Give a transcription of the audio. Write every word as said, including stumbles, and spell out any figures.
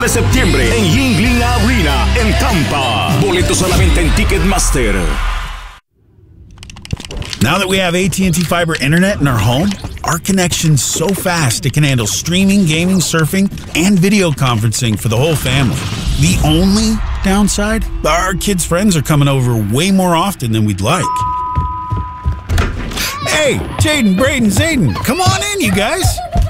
de septiembre en Yuengling Arena en Tampa. Boletos a la venta en Ticketmaster. Now that we have A T and T Fiber Internet in our home, our connection's so fast it can handle streaming, gaming, surfing, and video conferencing for the whole family. The only downside? Our kids' friends are coming over way more often than we'd like. Hey, Jaden, Braden, Zayden, come on in, you guys.